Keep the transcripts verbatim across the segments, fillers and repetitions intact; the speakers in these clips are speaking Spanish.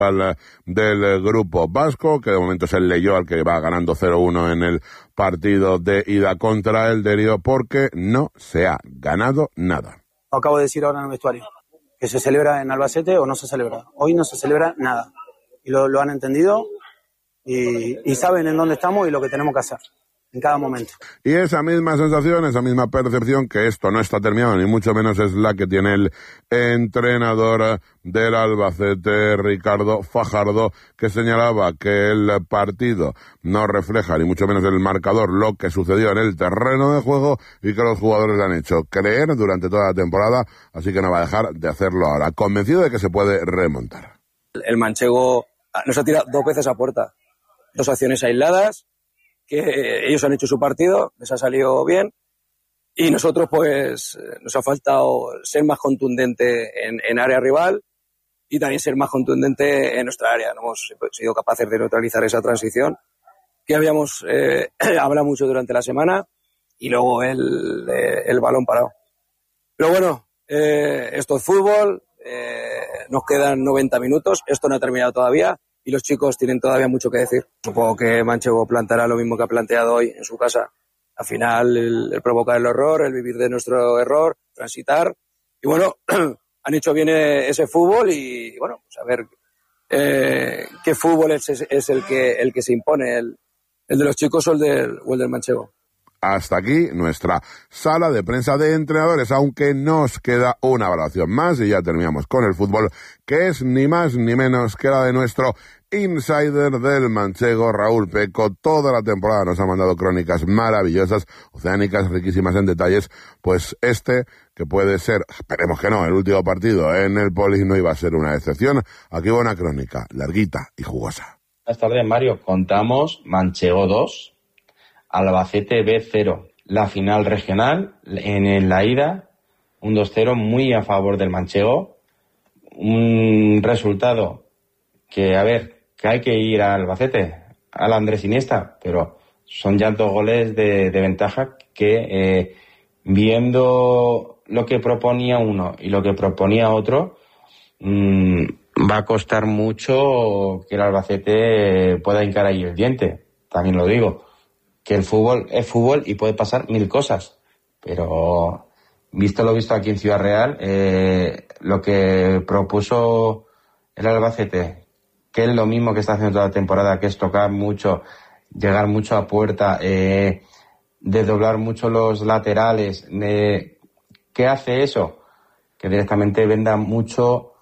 del grupo vasco, que de momento es el Leioa al que va ganando cero uno en el partido de ida contra el Derio, porque no se ha ganado nada. Acabo de decir ahora en el vestuario que se celebra en Albacete o no se celebra. Hoy no se celebra nada. Y lo, lo han entendido y, y saben en dónde estamos y lo que tenemos que hacer en cada momento. Y esa misma sensación, esa misma percepción, que esto no está terminado, ni mucho menos, es la que tiene el entrenador del Albacete, Ricardo Fajardo, que señalaba que el partido no refleja, ni mucho menos el marcador, lo que sucedió en el terreno de juego y que los jugadores le han hecho creer durante toda la temporada, así que no va a dejar de hacerlo ahora, convencido de que se puede remontar. El manchego nos ha tirado dos veces a puerta, dos acciones aisladas, que ellos han hecho su partido, les ha salido bien, y nosotros pues nos ha faltado ser más contundente en, en área rival y también ser más contundente en nuestra área. No hemos sido capaces de neutralizar esa transición que habíamos eh, hablado mucho durante la semana y luego el, eh, el balón parado. Pero bueno, eh, esto es fútbol, eh, nos quedan noventa minutos, esto no ha terminado todavía. Y los chicos tienen todavía mucho que decir. Supongo que Manchego planteará lo mismo que ha planteado hoy en su casa. Al final, el, el provocar el error, el vivir de nuestro error, transitar. Y bueno, han hecho bien ese fútbol y bueno, pues a ver eh, qué fútbol es, es, es el que el que se impone, el, el de los chicos o el del, o el del Manchego. Hasta aquí nuestra sala de prensa de entrenadores, aunque nos queda una evaluación más y ya terminamos con el fútbol, que es ni más ni menos que la de nuestro insider del manchego, Raúl Peco. Toda la temporada nos ha mandado crónicas maravillosas, oceánicas, riquísimas en detalles, pues este, que puede ser, esperemos que no, el último partido en el Poli, no iba a ser una excepción. Aquí va una crónica larguita y jugosa. Buenas tardes, Mario. Contamos Manchego dos, Albacete B cero. La final regional, en la ida, un dos cero muy a favor del Manchego. Un resultado que, a ver, que hay que ir al Albacete, al Andrés Iniesta, pero son ya dos goles de, de ventaja que, eh, viendo lo que proponía uno y lo que proponía otro, mmm, va a costar mucho que el Albacete pueda hincar ahí el diente. También lo digo, que el fútbol es fútbol y puede pasar mil cosas, pero visto lo visto aquí en Ciudad Real, eh, lo que propuso el Albacete, que es lo mismo que está haciendo toda la temporada, que es tocar mucho, llegar mucho a puerta, eh, desdoblar mucho los laterales, eh, ¿qué hace eso? Que directamente venda mucho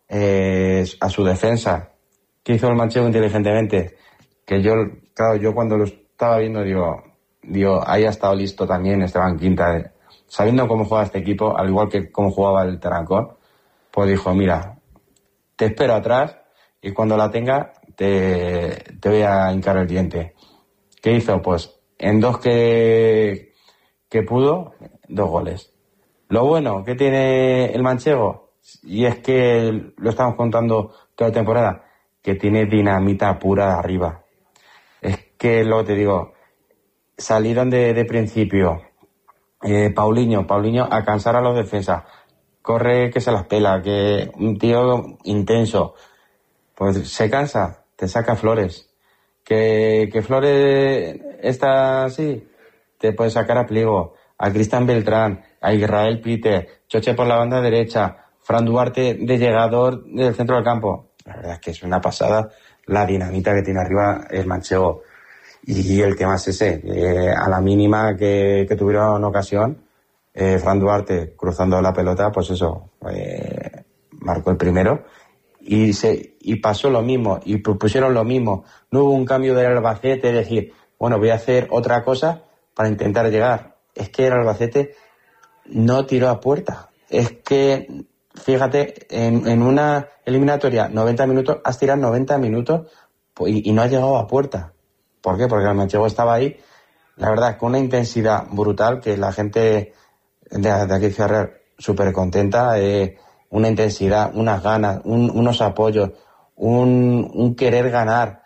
eh, a su defensa. ¿Qué hizo el Manchego inteligentemente? Que yo, claro, yo cuando los estaba viendo, digo, digo, ahí ha estado listo también Esteban Quinta, eh, sabiendo cómo juega este equipo, al igual que cómo jugaba el Tarancón, pues dijo, mira, te espero atrás y cuando la tenga te, te voy a hincar el diente. ¿Qué hizo? Pues en dos que, que pudo, dos goles. Lo bueno que tiene el Manchego, y es que lo estamos contando toda la temporada, que tiene dinamita pura arriba. Es que lo te digo, salieron de, de principio, eh, Paulinho, Paulinho a cansar a los defensas, corre que se las pela, que un tío intenso, pues se cansa, te saca Flores, que, que Flores está así, te puede sacar a Pliego, a Cristian Beltrán, a Israel Peter, Choche por la banda derecha, Fran Duarte de llegador del centro del campo. La verdad es que es una pasada la dinamita que tiene arriba el Manchego. Y el tema es ese, eh, a la mínima que, que tuvieron ocasión, eh, Fran Duarte cruzando la pelota, pues eso, eh, marcó el primero y se y pasó lo mismo, y propusieron lo mismo. No hubo un cambio del Albacete, de decir, bueno, voy a hacer otra cosa para intentar llegar. Es que el Albacete no tiró a puerta. Es que, fíjate, en, en una eliminatoria, noventa minutos, has tirado noventa minutos y, y no has llegado a puerta. ¿Por qué? Porque el Manchego estaba ahí, la verdad, con una intensidad brutal, que la gente de, de aquí de Ciudad Real súper contenta, eh, una intensidad, unas ganas, un, unos apoyos, un, un querer ganar,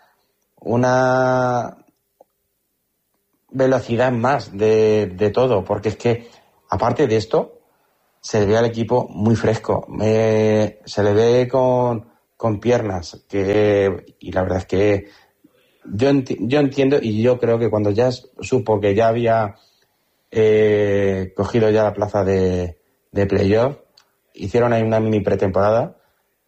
una velocidad más de, de todo, porque es que, aparte de esto, se le ve al equipo muy fresco, eh, se le ve con, con piernas, que y la verdad es que yo, enti- yo entiendo y yo creo que cuando ya supo que ya había eh, cogido ya la plaza de, de playoff, hicieron ahí una mini pretemporada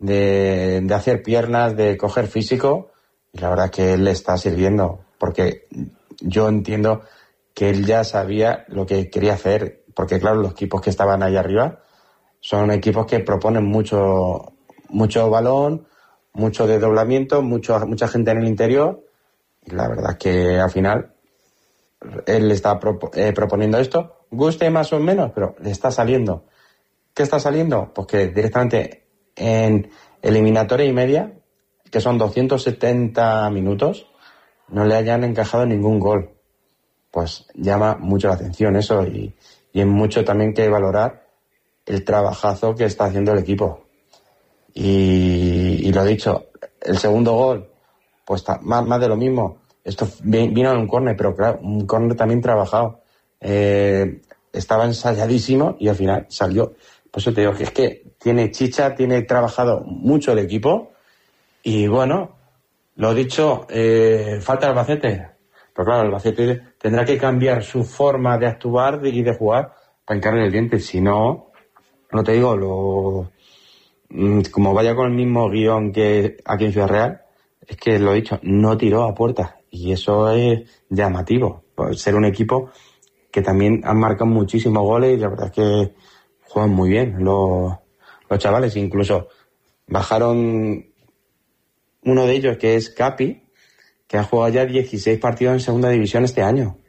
de, de hacer piernas, de coger físico, y la verdad es que él le está sirviendo, porque yo entiendo que él ya sabía lo que quería hacer, porque claro, los equipos que estaban ahí arriba son equipos que proponen mucho mucho balón, mucho desdoblamiento, mucho, mucha gente en el interior, y la verdad es que al final él le está pro, eh, proponiendo esto, guste más o menos, pero le está saliendo. ¿Qué está saliendo? Pues que directamente en eliminatoria y media, que son doscientos setenta minutos, no le hayan encajado ningún gol. Pues llama mucho la atención eso, y, y es mucho también que valorar el trabajazo que está haciendo el equipo. Y, y lo dicho, el segundo gol, pues ta, más, más de lo mismo. Esto vino en un córner, pero claro, un córner también trabajado. Eh, estaba ensayadísimo y al final salió. Por eso te digo que es que tiene chicha, tiene trabajado mucho el equipo. Y bueno, lo dicho, eh, falta el Albacete. Pero claro, el Albacete tendrá que cambiar su forma de actuar y de jugar para hincarle el diente. Si no, no te digo, lo como vaya con el mismo guión que aquí en Ciudad Real, es que lo he dicho, no tiró a puerta. Y eso es llamativo, por ser un equipo que también han marcado muchísimos goles y la verdad es que juegan muy bien los, los chavales. Incluso bajaron uno de ellos, que es Capi, que ha jugado ya dieciséis partidos en segunda división este año,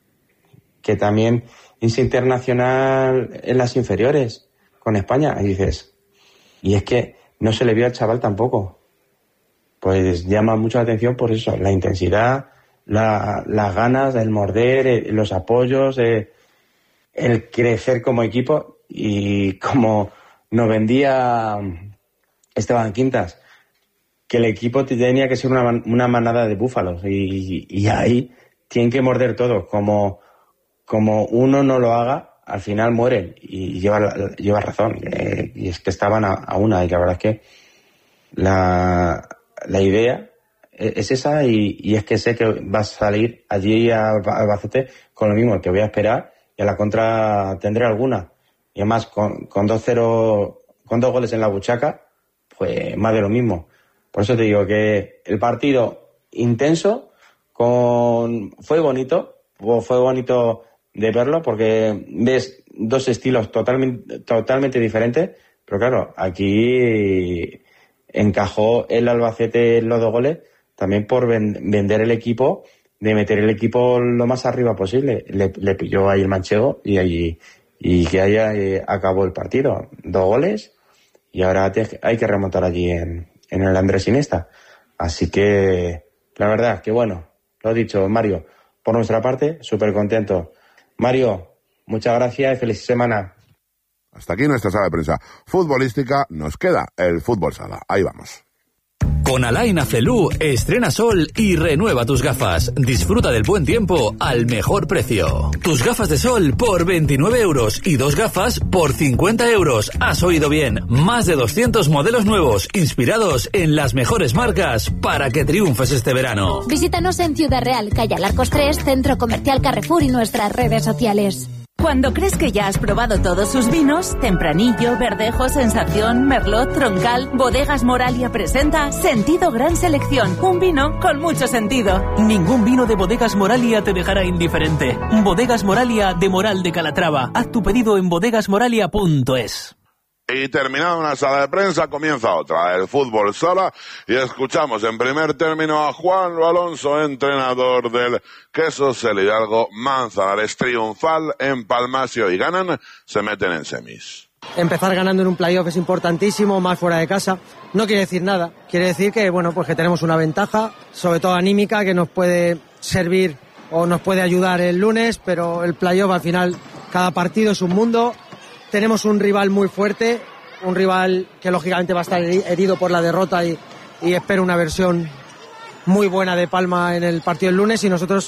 que también es internacional en las inferiores con España. Y dices, y es que no se le vio al chaval tampoco. Pues llama mucho la atención por eso, la intensidad, la, las ganas, el morder, el, los apoyos, el, el crecer como equipo. Y como nos vendía Esteban Quintas, que el equipo tenía que ser una, una manada de búfalos, y, y ahí tienen que morder todos. Como, como uno no lo haga, al final mueren, y lleva, lleva razón, eh, y es que estaban a, a una, y la verdad es que la, la idea es esa, y, y es que sé que va a salir allí a Albacete con lo mismo, que voy a esperar, y a la contra tendré alguna, y además con, con dos cero, con dos goles en la buchaca, pues más de lo mismo. Por eso te digo que el partido intenso, con fue bonito, fue bonito de verlo, porque ves dos estilos totalmente, totalmente diferentes, pero claro, aquí encajó el Albacete los dos goles también por ven, vender el equipo, de meter el equipo lo más arriba posible. Le, le pilló ahí el manchego y ahí y que haya eh, acabó el partido. Dos goles y ahora te, hay que remontar allí en, en el Andrés Iniesta. Así que la verdad que bueno, lo dicho, Mario, por nuestra parte, súper contento. Mario, muchas gracias y feliz semana. Hasta aquí nuestra sala de prensa futbolística. Nos queda el fútbol sala. Ahí vamos. Con Alain Aflelu, estrena sol y renueva tus gafas. Disfruta del buen tiempo al mejor precio. Tus gafas de sol por veintinueve euros y dos gafas por cincuenta euros. Has oído bien. Más de doscientos modelos nuevos, inspirados en las mejores marcas para que triunfes este verano. Visítanos en Ciudad Real, calle Alarcos tres, Centro Comercial Carrefour y nuestras redes sociales. Cuando crees que ya has probado todos sus vinos, Tempranillo, Verdejo, Sensación, Merlot, Troncal, Bodegas Moralia presenta Sentido Gran Selección, un vino con mucho sentido. Ningún vino de Bodegas Moralia te dejará indiferente. Bodegas Moralia de Moral de Calatrava. Haz tu pedido en bodegas moralia punto es. Y terminada una sala de prensa, comienza otra, el fútbol sala, y escuchamos en primer término a Juan Alonso, entrenador del Quesos El Hidalgo Manzanares. Triunfal en Palmasio y ganan, se meten en semis. Empezar ganando en un playoff es importantísimo, más fuera de casa. No quiere decir nada, quiere decir que bueno, pues que tenemos una ventaja, sobre todo anímica, que nos puede servir o nos puede ayudar el lunes, pero el playoff al final, cada partido es un mundo. Tenemos un rival muy fuerte, un rival que lógicamente va a estar herido por la derrota y, y espero una versión muy buena de Palma en el partido del lunes, y nosotros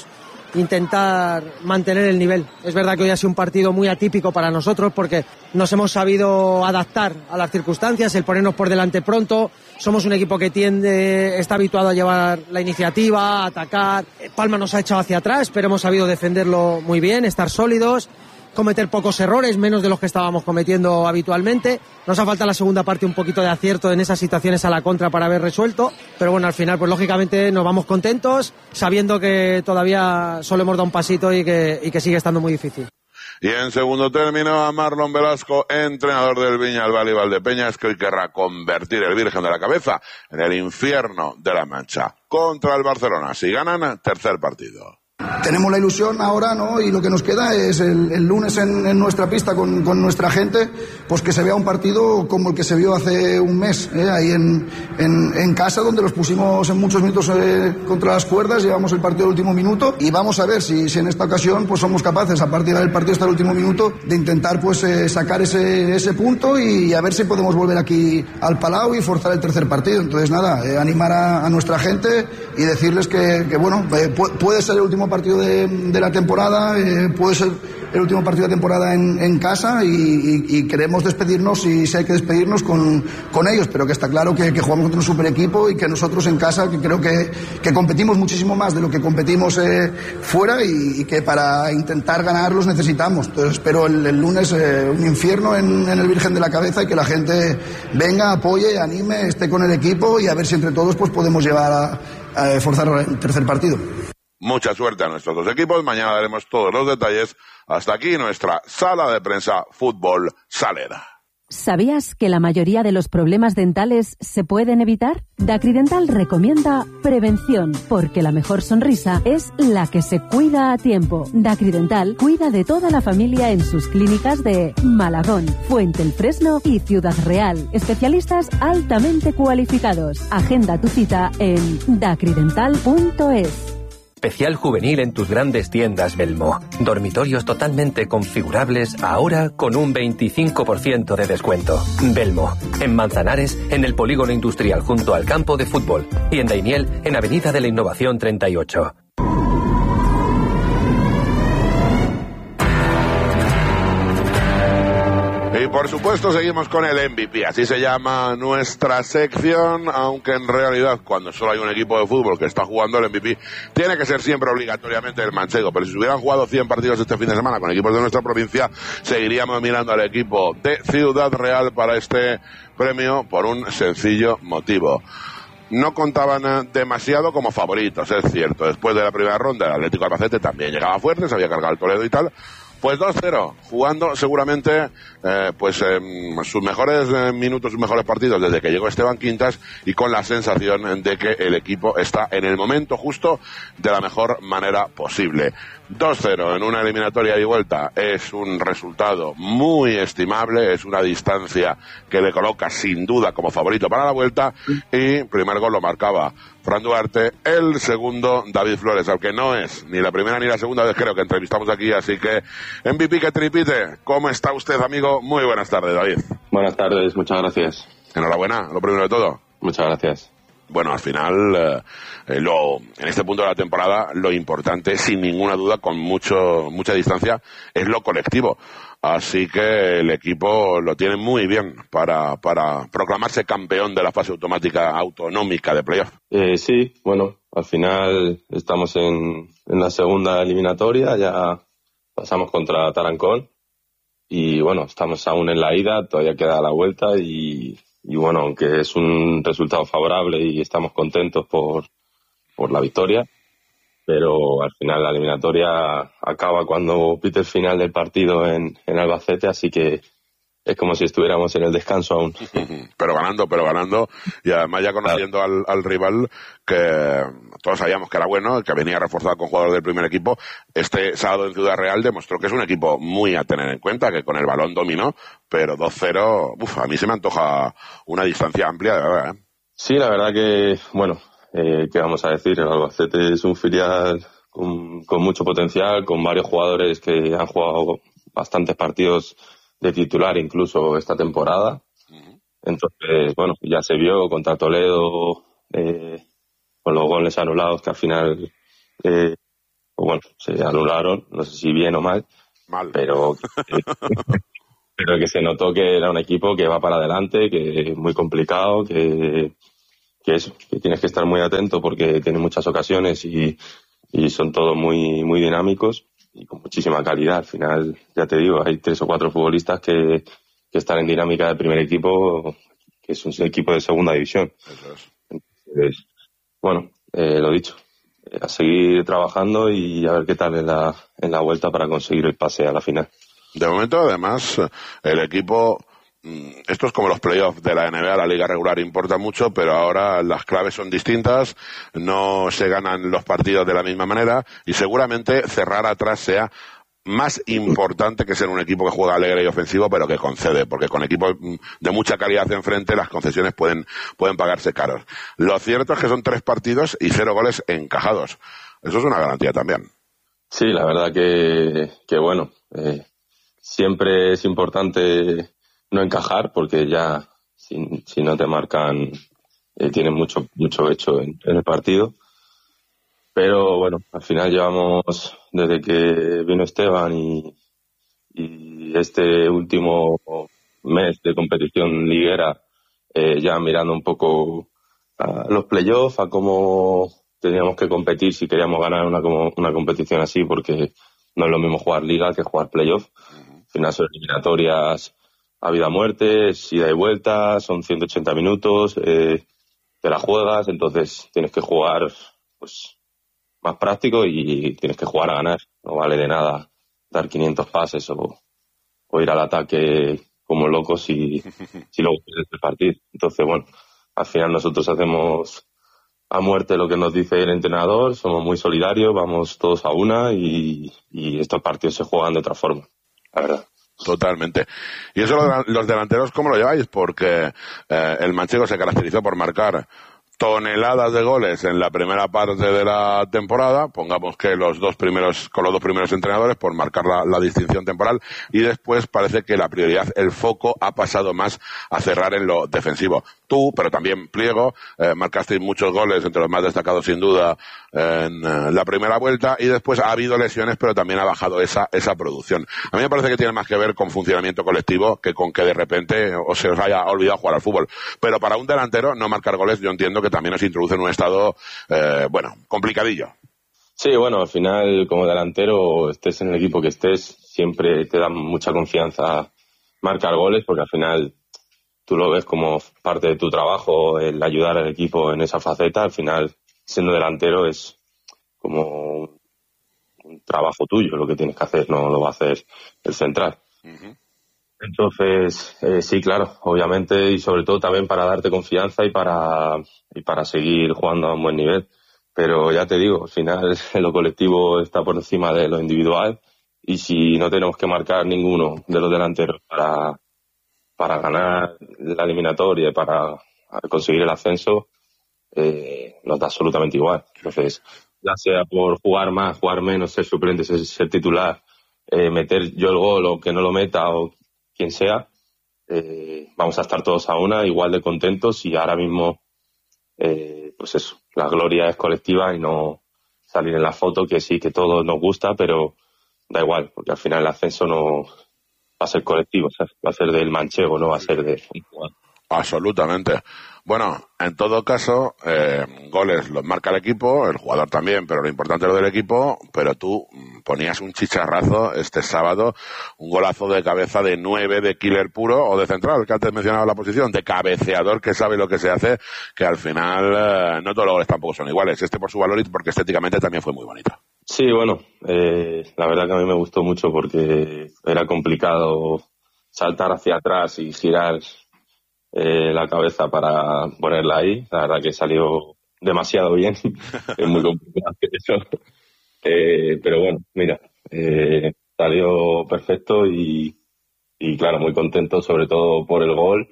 intentar mantener el nivel. Es verdad que hoy ha sido un partido muy atípico para nosotros porque nos hemos sabido adaptar a las circunstancias, el ponernos por delante pronto. Somos un equipo que tiende, está habituado a llevar la iniciativa, a atacar. Palma nos ha echado hacia atrás, pero hemos sabido defenderlo muy bien, estar sólidos, cometer pocos errores, menos de los que estábamos cometiendo habitualmente. Nos ha faltado la segunda parte un poquito de acierto en esas situaciones a la contra para haber resuelto, pero bueno, al final pues lógicamente nos vamos contentos, sabiendo que todavía solo hemos dado un pasito y que, y que sigue estando muy difícil. Y en segundo término a Marlon Velasco, entrenador del Viñalbal y Valdepeñas, que hoy querrá convertir el Virgen de la Cabeza en el infierno de la Mancha contra el Barcelona. Si ganan, tercer partido. Tenemos la ilusión ahora, ¿no? Y lo que nos queda es el, el lunes en, en nuestra pista con, con nuestra gente, pues que se vea un partido como el que se vio hace un mes, ¿eh? Ahí en, en, en casa, donde los pusimos en muchos minutos eh, contra las cuerdas, llevamos el partido al último minuto y vamos a ver si, si en esta ocasión pues somos capaces, a partir del partido hasta el último minuto, de intentar pues eh, sacar ese, ese punto y a ver si podemos volver aquí al Palau y forzar el tercer partido. Entonces nada, eh, animar a, a nuestra gente y decirles que, que bueno, eh, puede ser el último partido de, de la temporada, eh, puede ser el último partido de temporada en, en casa y, y, y queremos despedirnos y si hay que despedirnos con, con ellos, pero que está claro que, que jugamos contra un super equipo y que nosotros en casa que creo que, que competimos muchísimo más de lo que competimos eh, fuera y, y que para intentar ganar los necesitamos. Entonces espero el, el lunes eh, un infierno en, en el Virgen de la Cabeza y que la gente venga, apoye, anime, esté con el equipo y a ver si entre todos pues podemos llevar a, a forzar el tercer partido. Mucha suerte a nuestros dos equipos. Mañana daremos todos los detalles. Hasta aquí nuestra sala de prensa Fútbol Saleda. ¿Sabías que la mayoría de los problemas dentales se pueden evitar? Dacridental recomienda prevención, porque la mejor sonrisa es la que se cuida a tiempo. Dacridental cuida de toda la familia en sus clínicas de Malagón, Fuente el Fresno y Ciudad Real. Especialistas altamente cualificados. Agenda tu cita en dacridental punto es. Especial juvenil en tus grandes tiendas Belmo. Dormitorios totalmente configurables ahora con un veinticinco por ciento de descuento. Belmo, en Manzanares, en el Polígono Industrial junto al campo de fútbol. Y en Daimiel, en Avenida de la Innovación treinta y ocho. Y por supuesto seguimos con el M V P, así se llama nuestra sección, aunque en realidad cuando solo hay un equipo de fútbol que está jugando el M V P, tiene que ser siempre obligatoriamente el manchego, pero si se hubieran jugado cien partidos este fin de semana con equipos de nuestra provincia, seguiríamos mirando al equipo de Ciudad Real para este premio por un sencillo motivo. No contaban demasiado como favoritos, es cierto, después de la primera ronda el Atlético Albacete también llegaba fuerte, se había cargado el Toledo y tal. Pues dos cero, jugando seguramente eh, pues eh, sus mejores eh, minutos, sus mejores partidos desde que llegó Esteban Quintas y con la sensación de que el equipo está en el momento justo de la mejor manera posible. dos cero en una eliminatoria de vuelta es un resultado muy estimable, es una distancia que le coloca sin duda como favorito para la vuelta y primer gol lo marcaba Fran Duarte, el segundo David Flores, al que no es ni la primera ni la segunda vez creo que entrevistamos aquí, así que M V P que tripite. ¿Cómo está usted, amigo? Muy buenas tardes, David. Buenas tardes, muchas gracias. Enhorabuena, lo primero de todo. Muchas gracias. Bueno, al final, eh, lo, en este punto de la temporada, lo importante, sin ninguna duda, con mucho mucha distancia, es lo colectivo. Así que el equipo lo tiene muy bien para, para proclamarse campeón de la fase automática autonómica de playoff. Eh, sí, bueno, al final estamos en, en la segunda eliminatoria, ya pasamos contra Tarancón y bueno, estamos aún en la ida, todavía queda la vuelta y... Y bueno, aunque es un resultado favorable y estamos contentos por, por la victoria, pero al final la eliminatoria acaba cuando pite el final del partido en, en Albacete, así que es como si estuviéramos en el descanso aún. Pero ganando, pero ganando, y además ya conociendo al, al rival, que todos sabíamos que era bueno, que venía reforzado con jugadores del primer equipo, este sábado en Ciudad Real demostró que es un equipo muy a tener en cuenta, que con el balón dominó, pero dos cero, uf, a mí se me antoja una distancia amplia, de verdad, ¿eh? Sí, la verdad que, bueno, eh, ¿qué vamos a decir? El Albacete es un filial con, con mucho potencial, con varios jugadores que han jugado bastantes partidos de titular incluso esta temporada. Entonces, bueno, ya se vio contra Toledo, eh, con los goles anulados, que al final eh, pues bueno, se anularon, no sé si bien o mal, mal. pero pero que se notó que era un equipo que va para adelante, que es muy complicado, que, que eso, que tienes que estar muy atento porque tiene muchas ocasiones y, y son todos muy, muy dinámicos y con muchísima calidad. Al final, ya te digo, hay tres o cuatro futbolistas que, que están en dinámica del primer equipo, que es un equipo de segunda división. Eso es. Entonces, bueno, eh, lo dicho, eh, a seguir trabajando y a ver qué tal en la, en la vuelta para conseguir el pase a la final. De momento, además, el equipo, esto es como los playoffs de la N B A, la liga regular importa mucho, pero ahora las claves son distintas, no se ganan los partidos de la misma manera y seguramente cerrar atrás sea más importante que ser un equipo que juega alegre y ofensivo, pero que concede, porque con equipos de mucha calidad enfrente las concesiones pueden, pueden pagarse caros. Lo cierto es que son tres partidos y cero goles encajados. Eso es una garantía también. Sí, la verdad que, que bueno, eh, siempre es importante no encajar porque ya si, si no te marcan eh, tienes mucho mucho hecho en, en el partido. Pero bueno, al final llevamos desde que vino Esteban y, y este último mes de competición liguera eh, ya mirando un poco a los playoffs, a cómo teníamos que competir si queríamos ganar una, una competición así, porque no es lo mismo jugar liga que jugar playoff. Al final son eliminatorias a vida o muerte, es ida y vuelta, son ciento ochenta minutos, eh, te la juegas, entonces tienes que jugar pues más práctico y tienes que jugar a ganar. No vale de nada dar quinientos pases o, o ir al ataque como locos si, si luego pierdes el partido. Entonces, bueno, al final nosotros hacemos a muerte lo que nos dice el entrenador, somos muy solidarios, vamos todos a una y, y estos partidos se juegan de otra forma, la verdad. Totalmente. Y eso los delanteros, ¿cómo lo lleváis? Porque eh, el manchego se caracterizó por marcar toneladas de goles en la primera parte de la temporada, pongamos que los dos primeros, con los dos primeros entrenadores, por marcar la, la distinción temporal, y después parece que la prioridad, el foco ha pasado más a cerrar en lo defensivo. Tú, pero también Pliego, eh, marcasteis muchos goles, entre los más destacados sin duda, en eh, la primera vuelta, y después ha habido lesiones, pero también ha bajado esa, esa producción. A mí me parece que tiene más que ver con funcionamiento colectivo que con que de repente o se os haya olvidado jugar al fútbol. Pero para un delantero, no marcar goles, yo entiendo que también os introduce en un estado, eh, bueno, complicadillo. Sí, bueno, al final, como delantero, estés en el equipo que estés, siempre te da mucha confianza marcar goles, porque al final tú lo ves como parte de tu trabajo, el ayudar al equipo en esa faceta. Al final, siendo delantero es como un, un trabajo tuyo lo que tienes que hacer, no lo va a hacer el central. Uh-huh. Entonces, eh, sí, claro, obviamente, y sobre todo también para darte confianza y para y para seguir jugando a un buen nivel. Pero ya te digo, al final lo colectivo está por encima de lo individual y si no tenemos que marcar ninguno de los delanteros para, para ganar la eliminatoria, para conseguir el ascenso, eh, nos da absolutamente igual. Entonces, ya sea por jugar más, jugar menos, ser suplente, ser, ser titular, eh, meter yo el gol o que no lo meta o quien sea, eh, vamos a estar todos a una, igual de contentos y ahora mismo, eh, pues eso, la gloria es colectiva y no salir en la foto, que sí, que todo nos gusta, pero da igual, porque al final el ascenso no va a ser colectivo, ¿sabes? Va a ser del manchego, no va a ser de un jugador. Absolutamente. Bueno, en todo caso, eh, goles los marca el equipo, el jugador también, pero lo importante es lo del equipo, pero tú ponías un chicharrazo este sábado, un golazo de cabeza de nueve de killer puro o de central, que antes mencionaba la posición, de cabeceador que sabe lo que se hace, que al final eh, no todos los goles tampoco son iguales, este por su valor y porque estéticamente también fue muy bonito. Sí, bueno, eh, la verdad que a mí me gustó mucho porque era complicado saltar hacia atrás y girar Eh, la cabeza para ponerla ahí. La verdad que salió demasiado bien. Es muy complicado hacer eso. Eh, pero bueno, mira, eh, salió perfecto y, y claro, muy contento sobre todo por el gol,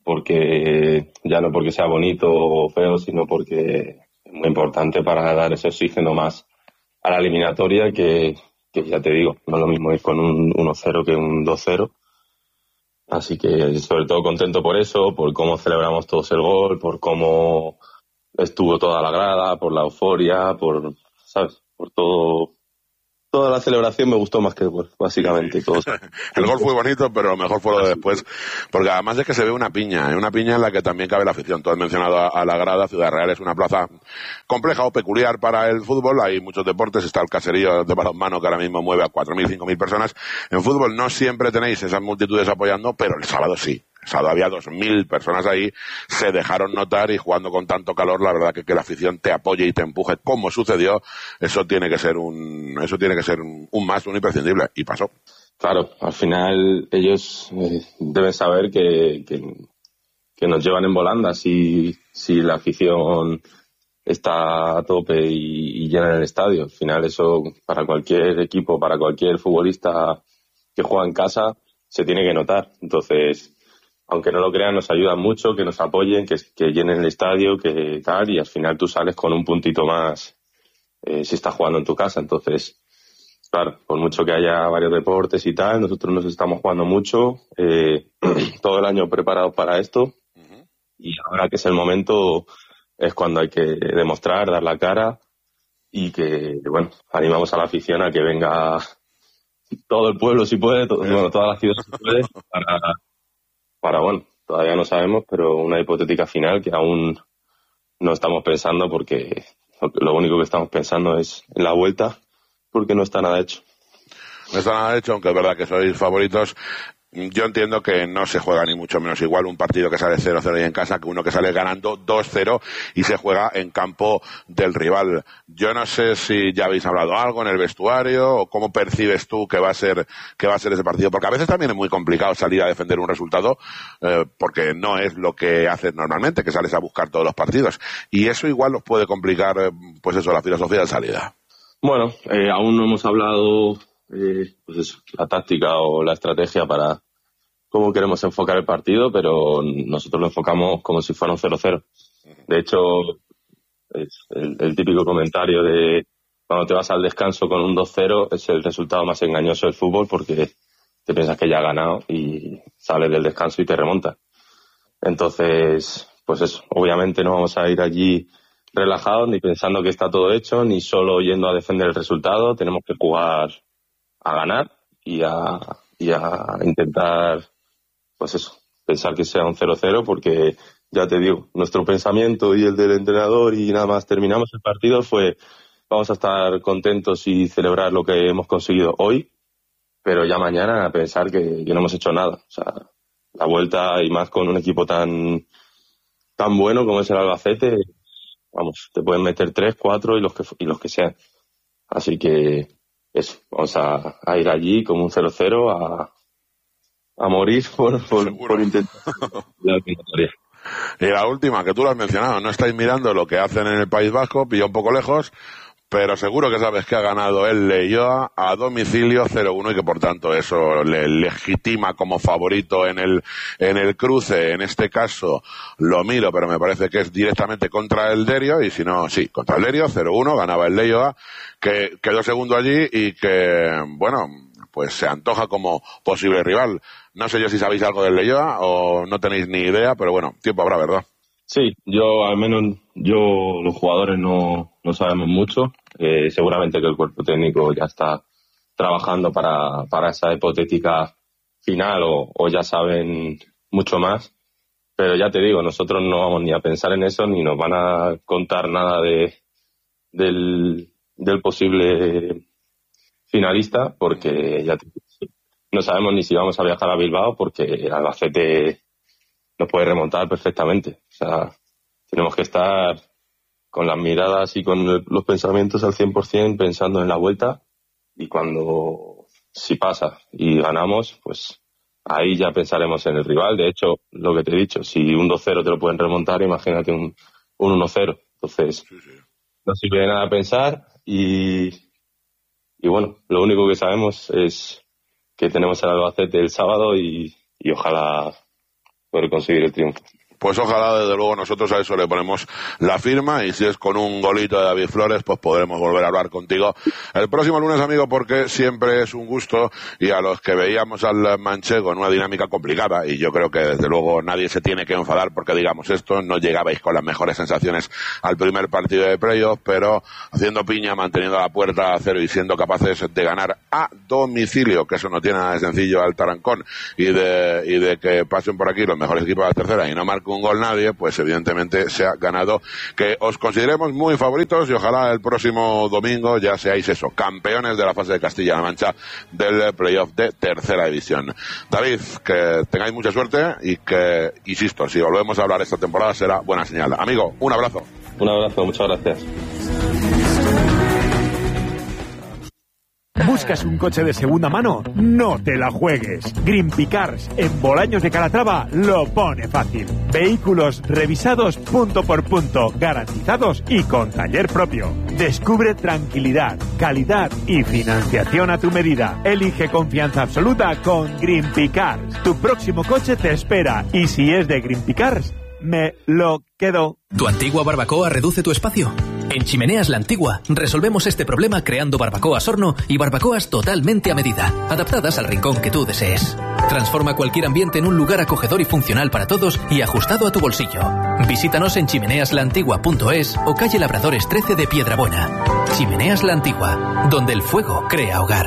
porque ya no porque sea bonito o feo, sino porque es muy importante para dar ese oxígeno más a la eliminatoria que, que ya te digo, no es lo mismo ir con un uno cero que un dos cero. Así que sobre todo contento por eso, por cómo celebramos todos el gol, por cómo estuvo toda la grada, por la euforia, por, ¿sabes? Por todo toda la celebración me gustó más que el gol, básicamente. Todo. El gol fue bonito, pero lo mejor fue lo de después, porque además es que se ve una piña, ¿eh? Una piña en la que también cabe la afición. Tú has mencionado a, a la grada. Ciudad Real es una plaza compleja o peculiar para el fútbol. Hay muchos deportes, está el caserío de balonmano que ahora mismo mueve a cuatro mil, cinco mil personas. En fútbol no siempre tenéis esas multitudes apoyando, pero el sábado sí. El sábado había dos mil personas ahí, se dejaron notar, y jugando con tanto calor, la verdad que que la afición te apoye y te empuje como sucedió, eso tiene que ser un eso tiene que ser un, un más, un imprescindible, y pasó. Claro, al final ellos eh, deben saber que, que, que nos llevan en volandas si, si la afición está a tope y, y llena el estadio. Al final eso, para cualquier equipo, para cualquier futbolista que juega en casa, se tiene que notar. Entonces, aunque no lo crean, nos ayudan mucho, que nos apoyen, que, que llenen el estadio, que tal, y al final tú sales con un puntito más eh, si estás jugando en tu casa. Entonces, claro, por mucho que haya varios deportes y tal, nosotros nos estamos jugando mucho, eh, todo el año preparados para esto, uh-huh. Y ahora que es el momento, es cuando hay que demostrar, dar la cara, y que, bueno, animamos a la afición a que venga todo el pueblo si puede, todo, bueno, toda la ciudad si puede, para... para, bueno, todavía no sabemos, pero una hipotética final que aún no estamos pensando, porque lo único que estamos pensando es en la vuelta, porque no está nada hecho. No está nada hecho, aunque es verdad que sois favoritos. Yo entiendo que no se juega ni mucho menos igual un partido que sale cero cero ahí en casa que uno que sale ganando dos cero y se juega en campo del rival. Yo no sé si ya habéis hablado algo en el vestuario o cómo percibes tú que va a ser que va a ser ese partido, porque a veces también es muy complicado salir a defender un resultado eh, porque no es lo que haces normalmente, que sales a buscar todos los partidos, y eso igual los puede complicar, eh, pues eso, la filosofía de salida. Bueno, eh, aún no hemos hablado eh, pues eso, la táctica o la estrategia para cómo queremos enfocar el partido, pero nosotros lo enfocamos como si fuera un cero cero. De hecho, es el, el típico comentario de cuando te vas al descanso con un dos cero es el resultado más engañoso del fútbol, porque te piensas que ya has ganado y sales del descanso y te remontas. Entonces, pues eso, obviamente no vamos a ir allí relajados ni pensando que está todo hecho, ni solo yendo a defender el resultado. Tenemos que jugar a ganar y a, y a intentar, pues eso, pensar que sea un cero cero, porque ya te digo, nuestro pensamiento y el del entrenador, y nada más terminamos el partido, fue vamos a estar contentos y celebrar lo que hemos conseguido hoy, pero ya mañana a pensar que, que no hemos hecho nada. O sea, la vuelta, y más con un equipo tan tan bueno como es el Albacete, vamos, te pueden meter tres, cuatro y los que y los que sean. Así que eso, vamos a, a ir allí como un cero cero a, a morir por, por, por intentar la victoria. Y la última, que tú lo has mencionado, no estáis mirando lo que hacen en el País Vasco, pilla un poco lejos, pero seguro que sabes que ha ganado el Leioa a domicilio cero uno y que por tanto eso le legitima como favorito en el en el cruce. En este caso lo miro, pero me parece que es directamente contra el Derio, y si no, sí, contra el Derio, cero uno, ganaba el Leioa, que quedó segundo allí y que, bueno, pues se antoja como posible rival. No sé yo si sabéis algo del Leioa o no tenéis ni idea, pero bueno, tiempo habrá, ¿verdad? Sí, yo al menos, yo los jugadores no, no sabemos mucho. Eh, seguramente que el cuerpo técnico ya está trabajando para, para esa hipotética final, o, o ya saben mucho más. Pero ya te digo, nosotros no vamos ni a pensar en eso, ni nos van a contar nada de del, del posible finalista, porque ya te digo, no sabemos ni si vamos a viajar a Bilbao, porque el Albacete nos puede remontar perfectamente. O sea, tenemos que estar con las miradas y con el, los pensamientos al cien por ciento pensando en la vuelta, y cuando, si pasa y ganamos, pues ahí ya pensaremos en el rival. De hecho, lo que te he dicho, si un dos cero te lo pueden remontar, imagínate un, un uno cero. Entonces, sí, sí, no sirve de nada pensar, y, y bueno, lo único que sabemos es que tenemos el Albacete el sábado, y, y ojalá poder conseguir el triunfo. pues ojalá desde luego nosotros a eso le ponemos la firma, y si es con un golito de David Flores, pues podremos volver a hablar contigo el próximo lunes, amigo, porque siempre es un gusto, y a los que veíamos al manchego en una dinámica complicada, y yo creo que desde luego nadie se tiene que enfadar porque digamos esto, no llegabais con las mejores sensaciones al primer partido de playoff, pero haciendo piña, manteniendo la puerta a cero y siendo capaces de ganar a domicilio, que eso no tiene nada de sencillo al Tarancón, y de, y de que pasen por aquí los mejores equipos de la tercera y no marque un gol nadie, pues evidentemente se ha ganado que os consideremos muy favoritos, y ojalá el próximo domingo ya seáis eso, campeones de la fase de Castilla-La Mancha del playoff de tercera división. David, que tengáis mucha suerte y que, insisto, si volvemos a hablar esta temporada será buena señal. Amigo, un abrazo. Un abrazo, muchas gracias. ¿Buscas un coche de segunda mano? No te la juegues. Grimpy Cars, en Bolaños de Calatrava, lo pone fácil. Vehículos revisados punto por punto, garantizados y con taller propio. Descubre tranquilidad, calidad y financiación a tu medida. Elige confianza absoluta con Grimpy Cars. Tu próximo coche te espera, y si es de Grimpy Cars, me lo quedo. ¿Tu antigua barbacoa reduce tu espacio? En Chimeneas La Antigua resolvemos este problema creando barbacoas horno y barbacoas totalmente a medida, adaptadas al rincón que tú desees. Transforma cualquier ambiente en un lugar acogedor y funcional para todos y ajustado a tu bolsillo. Visítanos en chimeneas la antigua punto es o calle Labradores trece de Piedrabuena. Chimeneas La Antigua, donde el fuego crea hogar.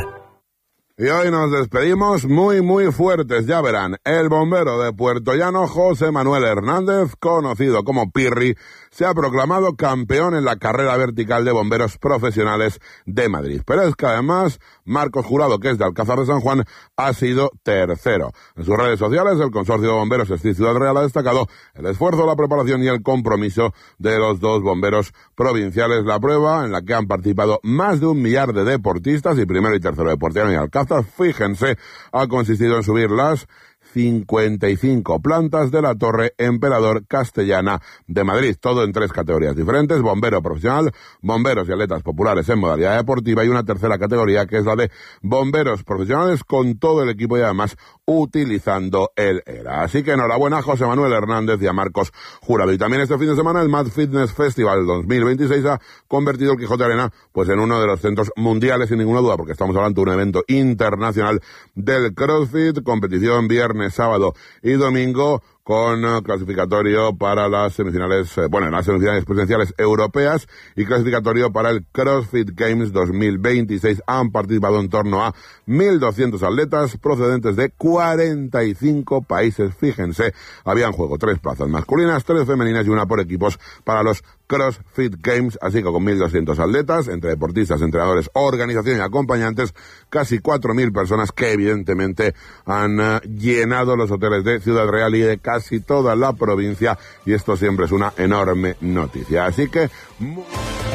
Y hoy nos despedimos muy, muy fuertes, ya verán. El bombero de Puerto Llano, José Manuel Hernández, conocido como Pirri, se ha proclamado campeón en la carrera vertical de bomberos profesionales de Madrid. Pero es que además, Marcos Jurado, que es de Alcázar de San Juan, ha sido tercero. En sus redes sociales, el Consorcio de Bomberos Estí Ciudad Real ha destacado el esfuerzo, la preparación y el compromiso de los dos bomberos provinciales. La prueba, en la que han participado más de un millar de deportistas, y primero y tercero de Puerto Llano y Alcázar, fíjense, ha consistido en subir las cincuenta y cinco plantas de la Torre Emperador Castellana de Madrid, todo en tres categorías diferentes: bombero profesional, bomberos y atletas populares en modalidad deportiva, y una tercera categoría que es la de bomberos profesionales con todo el equipo y además utilizando el E R A. Así que enhorabuena a José Manuel Hernández y a Marcos Jurado. Y también este fin de semana el Mad Fitness Festival dos mil veintiséis ha convertido el Quijote Arena pues en uno de los centros mundiales, sin ninguna duda, porque estamos hablando de un evento internacional del CrossFit, competición viernes, sábado y domingo, con uh, clasificatorio para las semifinales, eh, bueno, las semifinales presenciales europeas y clasificatorio para el CrossFit Games dos mil veintiséis. Han participado en torno a mil doscientos atletas procedentes de cuarenta y cinco países. Fíjense, había en juego tres plazas masculinas, tres femeninas y una por equipos para los CrossFit Games, así que con mil doscientos atletas, entre deportistas, entrenadores, organización y acompañantes, casi cuatro mil personas que evidentemente han uh, llenado los hoteles de Ciudad Real y de casi toda la provincia, y esto siempre es una enorme noticia. Así que...